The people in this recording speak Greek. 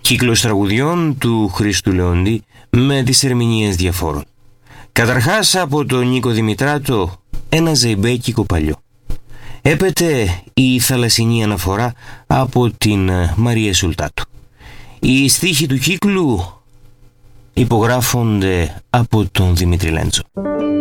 Κύκλος τραγουδιών του Χρήστου Λεοντή με τις ερμηνείες διαφόρων. Καταρχάς από τον Νίκο Δημητράτο, ένα ζεϊμπέκικο παλιό. Έπεται η θαλασσινή αναφορά από την Μαρία Σουλτάτου. Οι στίχοι του κύκλου υπογράφονται από τον Δημήτρη Λέντζο.